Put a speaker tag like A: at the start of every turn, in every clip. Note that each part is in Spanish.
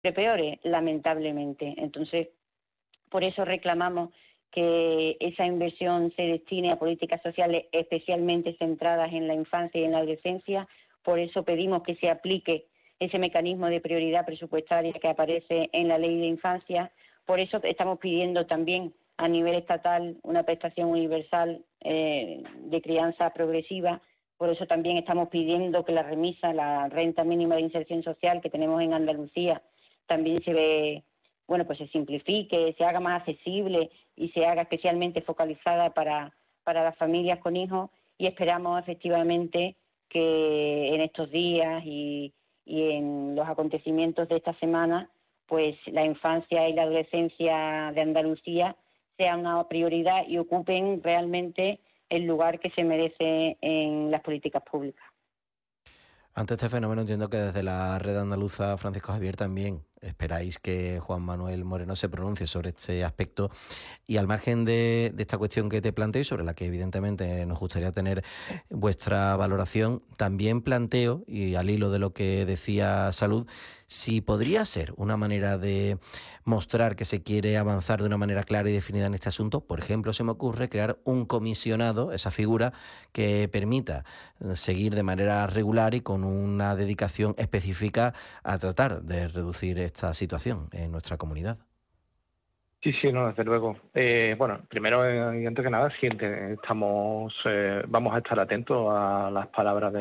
A: peores, lamentablemente. Entonces, por eso reclamamos que esa inversión se destine a políticas sociales especialmente centradas en la infancia y en la adolescencia. Por eso pedimos que se aplique ese mecanismo de prioridad presupuestaria que aparece en la Ley de Infancia. Por eso estamos pidiendo también a nivel estatal una prestación universal de crianza progresiva. Por eso también estamos pidiendo que la remisa, la renta mínima de inserción social que tenemos en Andalucía, también se simplifique, se haga más accesible y se haga especialmente focalizada para las familias con hijos, y esperamos efectivamente que en estos días y en los acontecimientos de esta semana, pues la infancia y la adolescencia de Andalucía sea una prioridad y ocupen realmente el lugar que se merece en las políticas públicas.
B: Ante este fenómeno entiendo que desde la Red Andaluza Francisco Javier también esperáis que Juan Manuel Moreno se pronuncie sobre este aspecto, y al margen de esta cuestión que te planteo y sobre la que evidentemente nos gustaría tener vuestra valoración, también planteo, y al hilo de lo que decía Salud, si podría ser una manera de mostrar que se quiere avanzar de una manera clara y definida en este asunto. Por ejemplo, se me ocurre crear un comisionado, esa figura que permita seguir de manera regular y con una dedicación específica a tratar de reducir esta situación en nuestra comunidad.
C: Sí, sí, no, desde luego. Bueno, primero y antes que nada, sí, vamos a estar atentos a las palabras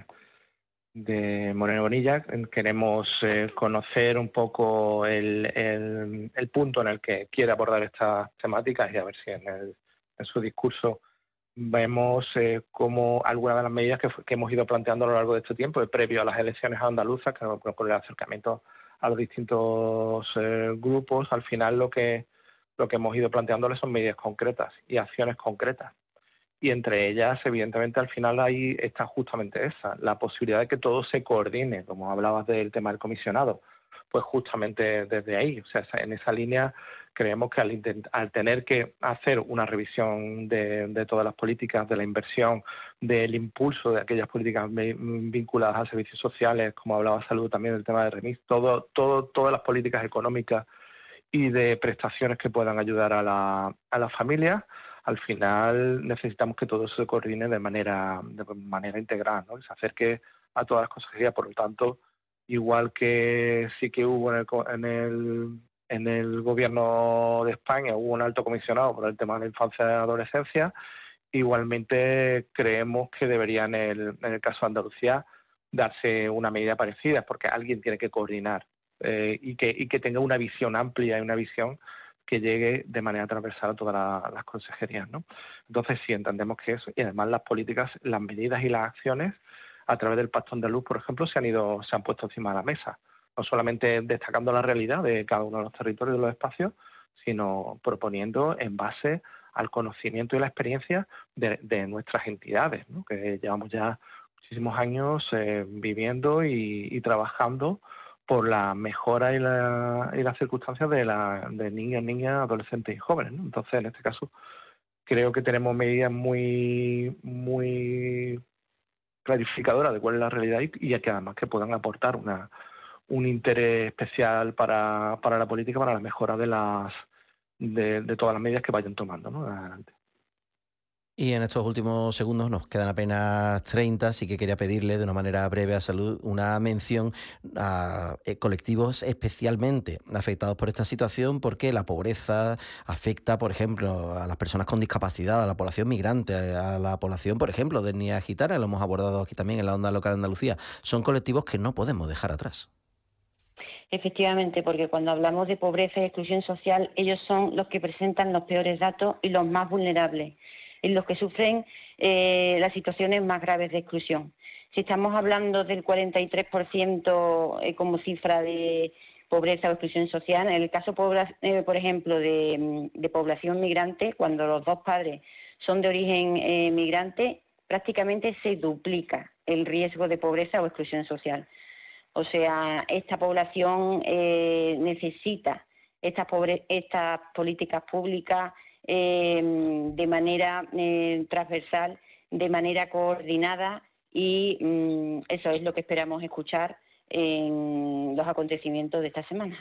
C: de Moreno Bonilla. Queremos conocer un poco el punto en el que quiere abordar estas temáticas, y a ver si en su discurso vemos cómo algunas de las medidas que hemos ido planteando a lo largo de este tiempo, previo a las elecciones andaluzas, que con el acercamiento a los distintos grupos, al final lo que hemos ido planteándoles son medidas concretas y acciones concretas. Y entre ellas, evidentemente, al final ahí está justamente esa, la posibilidad de que todo se coordine, como hablabas del tema del comisionado, pues justamente desde ahí, o sea, en esa línea creemos que al tener que hacer una revisión de todas las políticas, de la inversión, del impulso de aquellas políticas vinculadas a servicios sociales, como hablaba Salud también del tema de remis, todas las políticas económicas y de prestaciones que puedan ayudar a las familias, al final necesitamos que todo eso se coordine de manera integral, ¿no? Que se acerque a todas las consejerías. Por lo tanto, igual que sí que hubo en el gobierno de España, hubo un alto comisionado por el tema de la infancia y la adolescencia, igualmente creemos que debería en el caso de Andalucía darse una medida parecida, porque alguien tiene que coordinar y que tenga una visión amplia y una visión que llegue de manera transversal a todas las consejerías, ¿no? Entonces sí, entendemos que eso, y además las políticas, las medidas y las acciones a través del Pacto Andaluz, por ejemplo, se han puesto encima de la mesa, no solamente destacando la realidad de cada uno de los territorios y de los espacios, sino proponiendo en base al conocimiento y la experiencia de nuestras entidades, ¿no? Que llevamos ya muchísimos años viviendo y trabajando por la mejora y las circunstancias de niños, niñas, adolescentes y jóvenes, ¿no? Entonces, en este caso, creo que tenemos medidas muy, muy clarificadoras de cuál es la realidad y que además que puedan aportar un interés especial para la política, para la mejora de todas las medidas que vayan tomando, ¿no? Adelante.
B: Y en estos últimos segundos, nos quedan apenas 30, así que quería pedirle de una manera breve a Salud una mención a colectivos especialmente afectados por esta situación, porque la pobreza afecta, por ejemplo, a las personas con discapacidad, a la población migrante, a la población, por ejemplo, de etnia gitana, lo hemos abordado aquí también en la Onda Local de Andalucía. Son colectivos que no podemos dejar atrás.
A: Efectivamente, porque cuando hablamos de pobreza y exclusión social, ellos son los que presentan los peores datos y los más vulnerables, en los que sufren las situaciones más graves de exclusión. Si estamos hablando del 43% como cifra de pobreza o exclusión social, en el caso, por ejemplo, de población migrante, cuando los dos padres son de origen migrante, prácticamente se duplica el riesgo de pobreza o exclusión social. O sea, esta población necesita estas políticas públicas de manera transversal, de manera coordinada, y eso es lo que esperamos escuchar en los acontecimientos de esta semana.